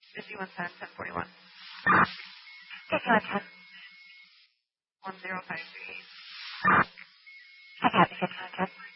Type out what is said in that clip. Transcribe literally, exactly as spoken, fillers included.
fifty-one ten, ten forty-one. fifty-one ten. one zero five three eight. I got the fifty-one ten.